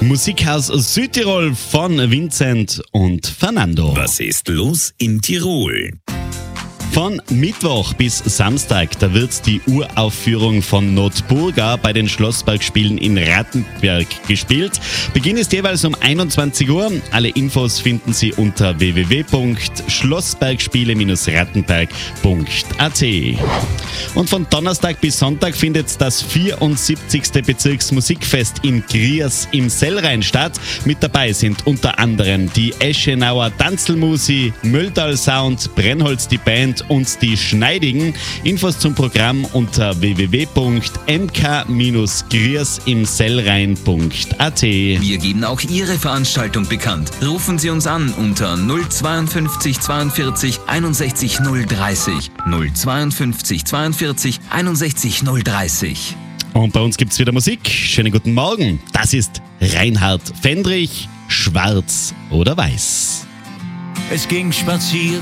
Musikhaus Südtirol von Vincent und Fernando. Was ist los in Tirol? Von Mittwoch bis Samstag, da wird die Uraufführung von Notburga bei den Schlossbergspielen in Rattenberg gespielt. Beginn ist jeweils um 21 Uhr. Alle Infos finden Sie unter www.schlossbergspiele-rattenberg.at. Und von Donnerstag bis Sonntag findet das 74. Bezirksmusikfest in Griers im Sellrhein statt. Mit dabei sind unter anderem die Eschenauer Tanzelmusi, Mölltal Sound, Brennholz die Band und die Schneidigen. Infos zum Programm unter www.mk-griersimsellrhein.at. Wir geben auch Ihre Veranstaltung bekannt. Rufen Sie uns an unter 052 42 61 030. 052 42 61 030. Und bei uns gibt's wieder Musik. Schönen guten Morgen. Das ist Reinhard Fendrich, Schwarz oder Weiß. Es ging spazieren